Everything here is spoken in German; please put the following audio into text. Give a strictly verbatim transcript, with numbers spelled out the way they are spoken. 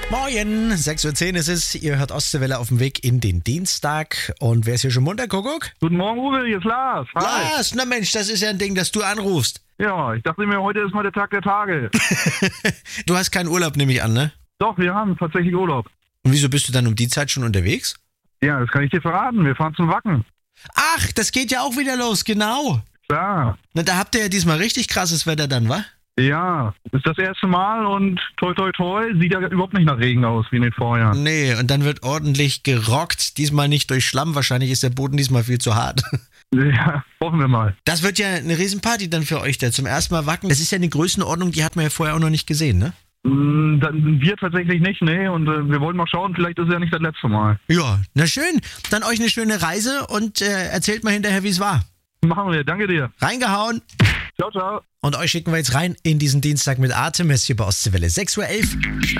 Moin, sechs Uhr zehn ist es. Ihr hört Ostseewelle auf dem Weg in den Dienstag. Und wer ist hier schon munter, Kuckuck? Guten Morgen, Uwe, hier ist Lars. Hi. Lars, na Mensch, das ist ja ein Ding, dass du anrufst. Ja, ich dachte mir, heute ist mal der Tag der Tage. Du hast keinen Urlaub, nehme ich an, ne? Doch, wir haben tatsächlich Urlaub. Und wieso bist du dann um die Zeit schon unterwegs? Ja, das kann ich dir verraten. Wir fahren zum Wacken. Ach, das geht ja auch wieder los, genau. Klar. Na, da habt ihr ja diesmal richtig krasses Wetter dann, wa? Ja, ist das erste Mal und toi toi toi, sieht ja überhaupt nicht nach Regen aus wie in den Vorjahren. Nee, und dann wird ordentlich gerockt. Diesmal nicht durch Schlamm, wahrscheinlich ist der Boden diesmal viel zu hart. Ja, hoffen wir mal. Das wird ja eine Riesenparty dann für euch da zum ersten Mal Wacken. Das ist ja eine Größenordnung, die hat man ja vorher auch noch nicht gesehen, ne? Mm, Dann wir tatsächlich nicht, nee, und äh, wir wollen mal schauen, vielleicht ist es ja nicht das letzte Mal. Ja, na schön. Dann euch eine schöne Reise und äh, erzählt mal hinterher, wie es war. Machen wir, danke dir. Reingehauen. Ciao, ciao. Und euch schicken wir jetzt rein in diesen Dienstag mit Artemis hier bei Ostseewelle. sechs Uhr elf.